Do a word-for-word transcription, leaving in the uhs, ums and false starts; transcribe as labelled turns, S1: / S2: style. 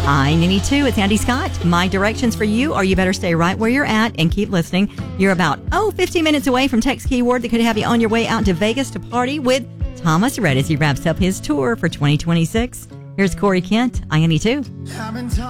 S1: I ninety-two, it's Andy Scott. My directions for you are you better stay right where you're at and keep listening. You're about, oh, fifteen minutes away from text keyword that could have you on your way out to Vegas to party with Thomas Rhett as he wraps up his tour for twenty twenty-six. Here's Corey Kent, I ninety-two.